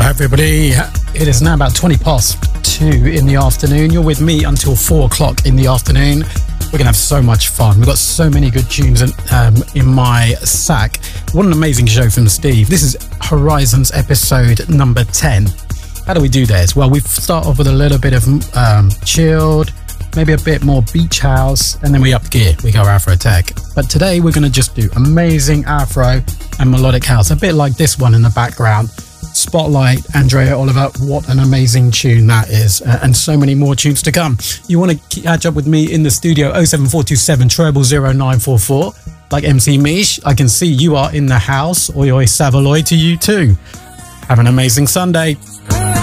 everybody. It is now about 2:20 in the afternoon. You're with me until 4 o'clock in the afternoon. We're going to have so much fun. We've got so many good tunes in my sack. What an amazing show from Steve. This is Horizons episode number 10. How do we do this? Well, we start off with a little bit of chilled, maybe a bit more beach house, and then we up gear. We go Afro tech. But today we're going to just do amazing Afro and melodic house, a bit like this one in the background. Spotlight, Andrea Oliver. What an amazing tune that is, and so many more tunes to come. You want to catch up with me in the studio? 07427 000944. Like MC Mish, I can see you are in the house. Oi oi Savaloy to you too. Have an amazing Sunday.